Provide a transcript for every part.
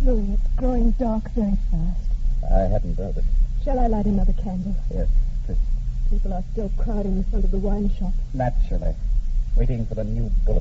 Louis, it's growing dark very fast. I hadn't noticed. Shall I light another candle? Yes, please. People are still crowding in front of the wine shop. Naturally. Waiting for the new bullet.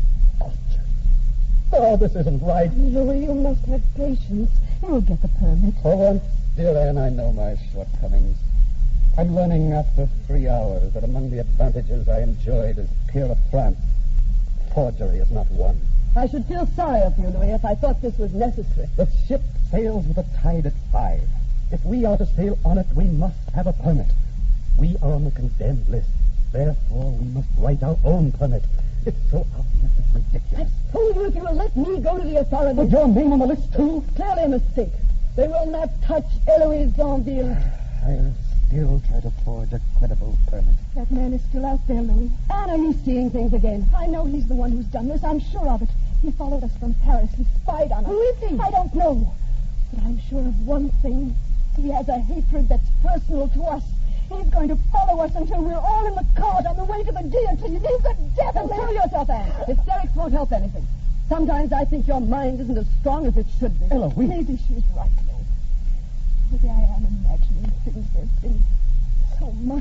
Oh, this isn't right. Louis, you must have patience. You'll get the permit. For once, dear Anne, I know my shortcomings. I'm learning after 3 hours that among the advantages I enjoyed as peer of France, forgery is not one. I should feel sorry for you, Louis, if I thought this was necessary. The ship sails with the tide at 5. If we are to sail on it, we must have a permit. We are on the condemned list. Therefore, we must write our own permit. It's so obvious, it's ridiculous. I told you if you will let me go to the authorities. With your name on the list, too? Clearly a mistake. They will not touch Eloise Zonville. I'll still try to forge a credible permit. That man is still out there, Louis. Anne, are you seeing things again? I know he's the one who's done this. I'm sure of it. He followed us from Paris. He spied on us. Who is he? I don't know. But I'm sure of one thing. He has a hatred that's personal to us. He's going to follow us until we're all in the cart on the way to the guillotine. He's a devil. Control yourself, Anne. Hysterics won't help anything. Sometimes I think your mind isn't as strong as it should be. Eloise. Maybe she's right, though. Maybe I am imagining things. There's been so much.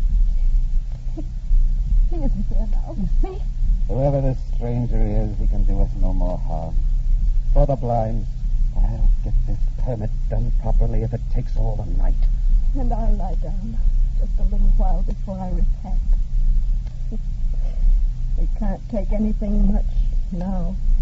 He isn't there now. You see? Whoever this stranger is, he can do us no more harm. For the blinds, I'll get this permit done properly if it takes all the night. And I'll lie down just a little while before I repack. We can't take anything much now.